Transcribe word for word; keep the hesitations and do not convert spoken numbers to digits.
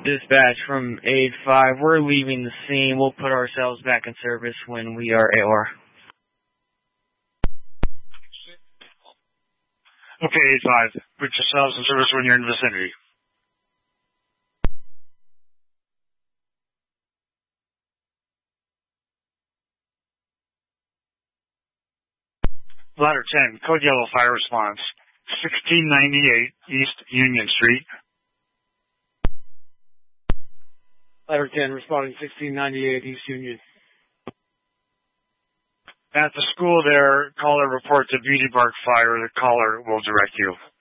Dispatch from eight five, we're leaving the scene. We'll put ourselves back in service when we are A O R. Okay, eight five, put yourselves in service when you're in the vicinity. Ladder ten, code yellow, fire response, sixteen ninety-eight East Union Street. Ladder ten, responding sixteen ninety-eight East Union. At the school there, caller reports a beauty bark fire. The caller will direct you.